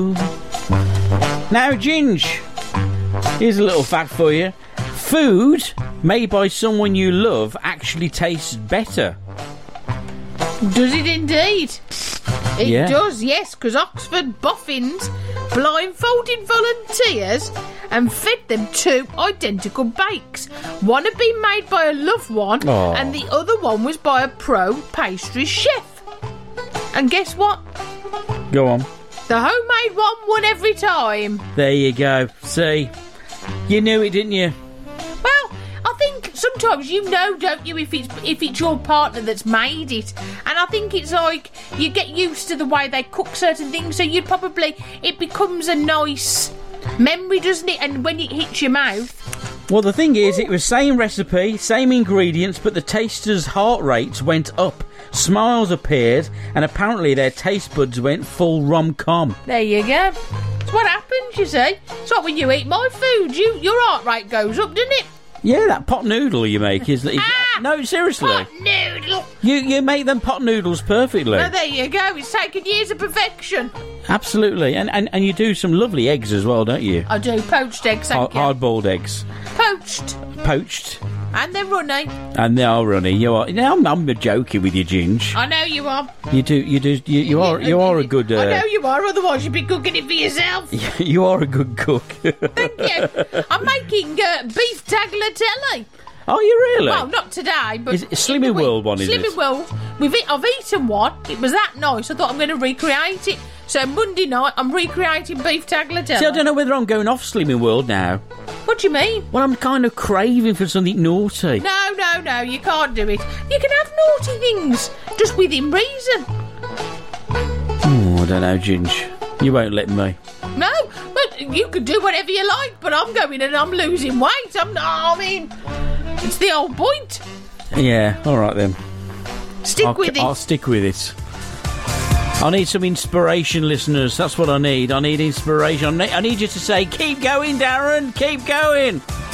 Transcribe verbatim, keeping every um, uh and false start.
Now, Ginge, here's a little fact for you. Food made by someone you love actually tastes better. Does it indeed? It Yeah. does, yes, because Oxford boffins blindfolded volunteers and fed them two identical bakes. One had been made by a loved one, Aw. and the other one was by a pro pastry chef. And guess what? Go on. The homemade one won every time. There you go. See? You knew it, didn't you? Well, I think sometimes you know, don't you, if it's if it's your partner that's made it. And I think it's like you get used to the way they cook certain things, so you'd probably, it becomes a nice memory, doesn't it? And when it hits your mouth. Well, the thing is, it was same recipe, same ingredients, but the tasters' heart rates went up. Smiles appeared, and apparently their taste buds went full rom-com. There you go. It's what happens, you see. It's like when you eat my food, you your heart rate goes up, doesn't it? Yeah, that pot noodle you make is... is Ah! no, seriously. Pot noodle. You you make them pot noodles perfectly. Well, there you go. It's taken years of perfection. Absolutely. And, and and you do some lovely eggs as well, don't you? I do poached eggs, thank Hard, you. hard-boiled eggs. Poached. Poached. And they're runny. And they are runny. You are... Now, I'm, I'm joking with you, Ginge. I know you are. You do... You do... You, you are... You are a good... Uh, I know you are, otherwise you'd be cooking it for yourself. You are a good cook. Thank you. I'm making uh, beef tagliatelle. Are you really? Well, not today, but... Is it Slimming World one, is it? Slimming World. We've e- I've eaten one. It was that nice. I thought I'm going to recreate it. So Monday night, I'm recreating beef tagliatelle. See, I don't know whether I'm going off Slimming World now. What do you mean? Well, I'm kind of craving for something naughty. No, no, no, you can't do it. You can have naughty things, just within reason. Oh, I don't know, Ginge. You won't let me. No, but you can do whatever you like, but I'm going and I'm losing weight. I'm not, I mean, it's the whole point. Yeah, all right then. Stick I'll, with it. I'll stick with it. I need some inspiration, listeners. That's what I need. I need inspiration. I need, I need you to say, keep going, Darren. Keep going.